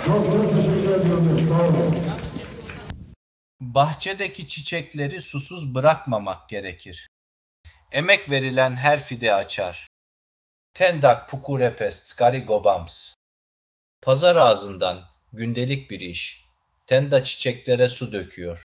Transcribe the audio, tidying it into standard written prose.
Çok çok teşekkür ediyorum. Sağ olun. Bahçedeki çiçekleri susuz bırakmamak gerekir. Emek verilen her fide açar. Tendak pukurepes skarigobams. Pazar ağzından gündelik bir iş. Tenda çiçeklere su döküyor.